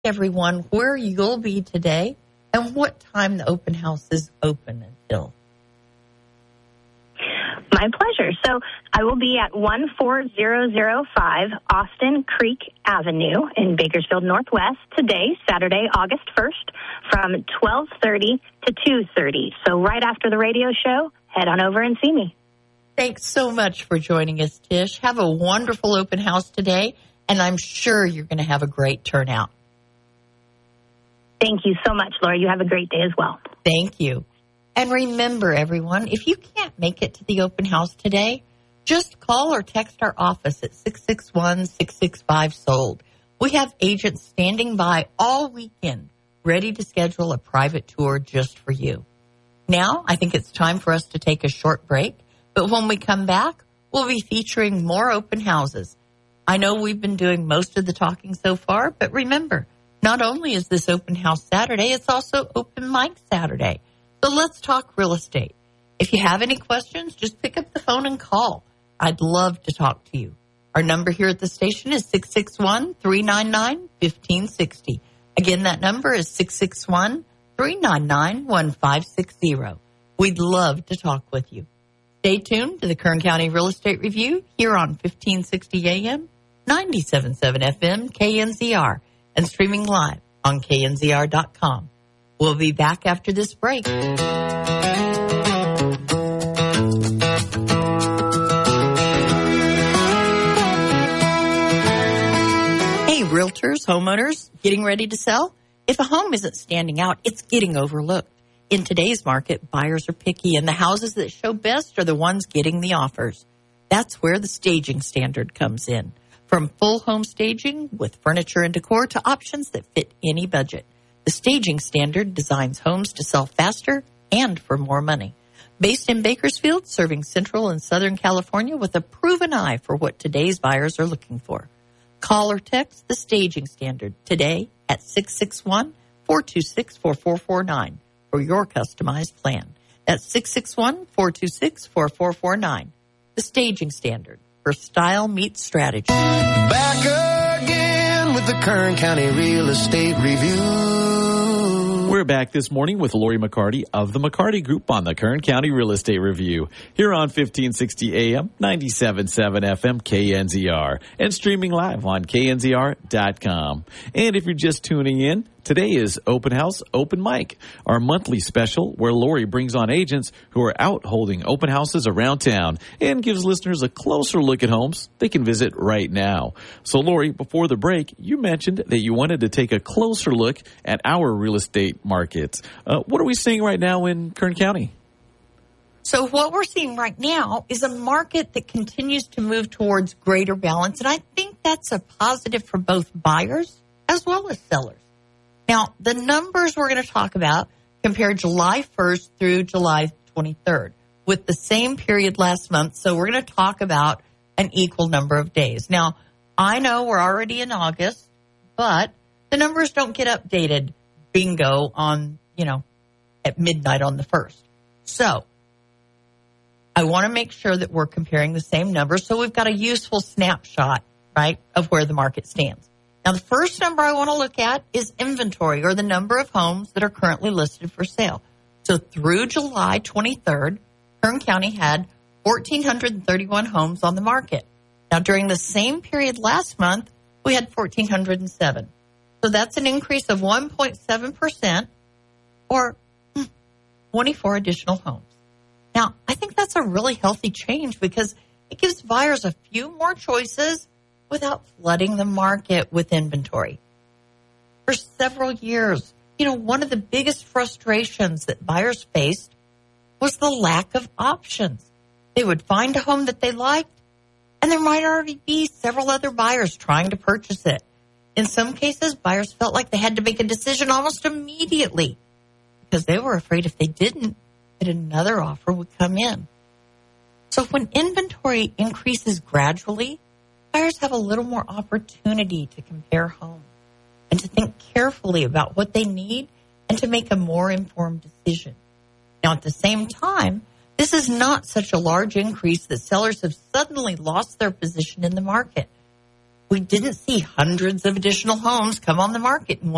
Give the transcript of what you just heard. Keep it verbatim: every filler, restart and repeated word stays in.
everyone where you'll be today and what time the open house is open until. My pleasure. So I will be at one four zero zero five Austin Creek Avenue in Bakersfield Northwest today, Saturday, August first, from twelve thirty to two thirty. So right after the radio show, head on over and see me. Thanks so much for joining us, Tish. Have a wonderful open house today, and I'm sure you're going to have a great turnout. Thank you so much, Laura. You have a great day as well. Thank you. And remember, everyone, if you can't make it to the open house today, just call or text our office at six six one, six six five, SOLD. We have agents standing by all weekend, ready to schedule a private tour just for you. Now, I think it's time for us to take a short break, but when we come back, we'll be featuring more open houses. I know we've been doing most of the talking so far, but remember, not only is this open house Saturday, it's also open mic Saturday. So let's talk real estate. If you have any questions, just pick up the phone and call. I'd love to talk to you. Our number here at the station is six six one, three nine nine, one five six zero. Again, that number is six six one, three nine nine, one five six zero. We'd love to talk with you. Stay tuned to the Kern County Real Estate Review here on fifteen sixty A M, ninety-seven point seven F M, K N Z R, and streaming live on K N Z R dot com. We'll be back after this break. Hey, realtors, homeowners, getting ready to sell? If a home isn't standing out, it's getting overlooked. In today's market, buyers are picky, and the houses that show best are the ones getting the offers. That's where the staging standard comes in. From full home staging with furniture and decor to options that fit any budget. The staging standard designs homes to sell faster and for more money. Based in Bakersfield, serving Central and Southern California with a proven eye for what today's buyers are looking for. Call or text the staging standard today at six six one, four two six, four four four nine for your customized plan. That's six six one, four two six, four four four nine. The staging standard, where style meets strategy. Back again with the Kern County Real Estate Review. We're back this morning with Lori McCarty of the McCarty Group on the Kern County Real Estate Review here on fifteen sixty A M, ninety-seven point seven F M, K N Z R, and streaming live on K N Z R dot com. And if you're just tuning in, today is Open House, Open Mic, our monthly special where Lori brings on agents who are out holding open houses around town and gives listeners a closer look at homes they can visit right now. So, Lori, before the break, you mentioned that you wanted to take a closer look at our real estate markets. Uh, what are we seeing right now in Kern County? So what we're seeing right now is a market that continues to move towards greater balance, and I think that's a positive for both buyers as well as sellers. Now, the numbers we're going to talk about compare July first through July twenty-third with the same period last month. So we're going to talk about an equal number of days. Now, I know we're already in August, but the numbers don't get updated bingo on, you know, at midnight on the first. So I want to make sure that we're comparing the same numbers. So we've got a useful snapshot, right, of where the market stands. Now, the first number I want to look at is inventory, or the number of homes that are currently listed for sale. So through July twenty-third, Kern County had one thousand four hundred thirty-one homes on the market. Now, during the same period last month, we had one thousand four hundred seven. So that's an increase of one point seven percent, or twenty-four additional homes. Now, I think that's a really healthy change because it gives buyers a few more choices without flooding the market with inventory. For several years, you know, one of the biggest frustrations that buyers faced was the lack of options. They would find a home that they liked, and there might already be several other buyers trying to purchase it. In some cases, buyers felt like they had to make a decision almost immediately because they were afraid if they didn't, that another offer would come in. So when inventory increases gradually, buyers have a little more opportunity to compare homes and to think carefully about what they need and to make a more informed decision. Now, at the same time, this is not such a large increase that sellers have suddenly lost their position in the market. We didn't see hundreds of additional homes come on the market in one